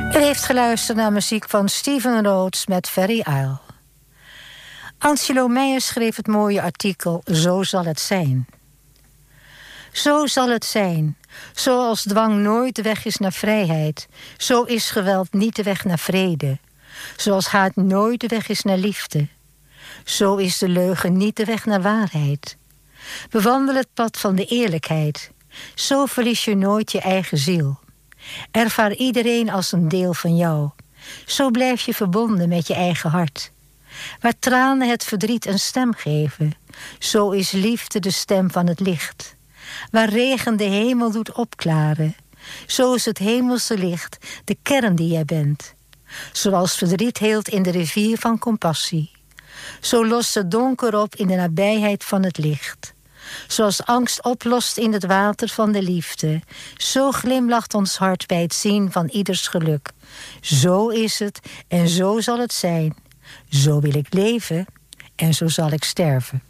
U heeft geluisterd naar muziek van Stephen Rhodes met Very Isle. Angelo Meijer schreef het mooie artikel Zo zal het zijn. Zo zal het zijn. Zoals dwang nooit de weg is naar vrijheid, zo is geweld niet de weg naar vrede. Zoals haat nooit de weg is naar liefde, zo is de leugen niet de weg naar waarheid. Bewandel het pad van de eerlijkheid, zo verlies je nooit je eigen ziel. Ervaar iedereen als een deel van jou, zo blijf je verbonden met je eigen hart. Waar tranen het verdriet een stem geven, zo is liefde de stem van het licht. Waar regen de hemel doet opklaren, zo is het hemelse licht de kern die jij bent. Zoals verdriet heelt in de rivier van compassie, zo lost het donker op in de nabijheid van het licht. Zoals angst oplost in het water van de liefde, zo glimlacht ons hart bij het zien van ieders geluk. Zo is het en zo zal het zijn. Zo wil ik leven en zo zal ik sterven.